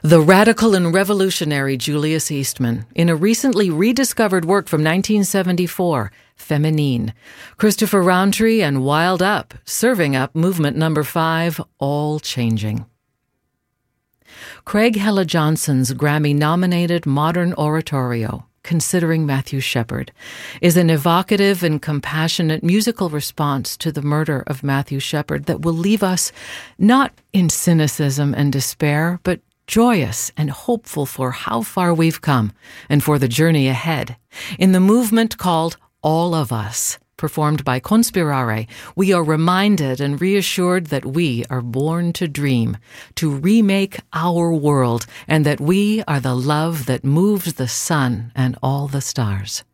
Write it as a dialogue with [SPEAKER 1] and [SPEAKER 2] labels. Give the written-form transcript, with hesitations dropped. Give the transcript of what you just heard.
[SPEAKER 1] The radical and revolutionary Julius Eastman, in a recently rediscovered work from 1974, Feminine. Christopher Roundtree and Wild Up, Serving Up, Movement Number 5, All Changing. Craig Hella Johnson's Grammy-nominated modern oratorio, Considering Matthew Shepard, is an evocative and compassionate musical response to the murder of Matthew Shepard that will leave us not in cynicism and despair, but joyous and hopeful for how far we've come and for the journey ahead. In the movement called All of Us, performed by Conspirare, we are reminded and reassured that we are born to dream, to remake our world, and that we are the love that moves the sun and all the stars.